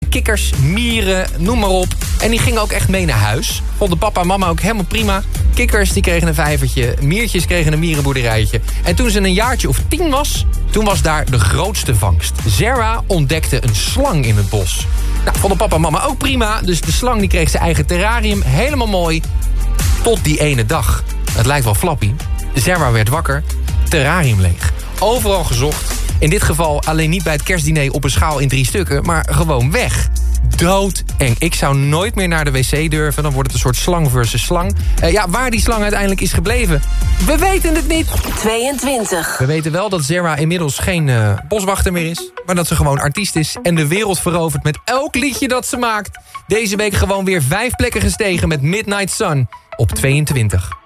kikkers, mieren, noem maar op. En die gingen ook echt mee naar huis. Vonden papa en mama ook helemaal prima. Kikkers die kregen een vijvertje, miertjes kregen een mierenboerderijtje. En toen ze een jaartje of 10 was, toen was daar de grootste vangst. Zara ontdekte een slang in het bos. Nou, vonden papa en mama ook prima. Dus de slang die kreeg zijn eigen terrarium, helemaal mooi. Tot die ene dag. Het lijkt wel flappie. Zara werd wakker, terrarium leeg. Overal gezocht. In dit geval alleen niet bij het kerstdiner op een schaal in 3 stukken, maar gewoon weg. Doodeng. Ik zou nooit meer naar de wc durven. Dan wordt het een soort slang versus slang. Waar die slang uiteindelijk is gebleven, we weten het niet. 22. We weten wel dat Zara inmiddels geen boswachter meer is, maar dat ze gewoon artiest is en de wereld verovert met elk liedje dat ze maakt. Deze week gewoon weer 5 plekken gestegen met Midnight Sun op 22.